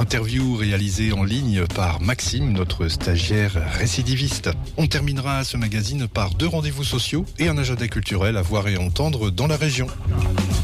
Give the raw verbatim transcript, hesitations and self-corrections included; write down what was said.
Interview réalisée en ligne par Maxime, notre stagiaire récidiviste. On terminera ce magazine par deux rendez-vous sociaux et un agenda culturel à voir et entendre dans la région.